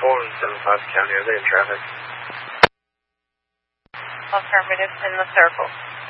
475 County, are they in traffic? Affirmative, in the circle.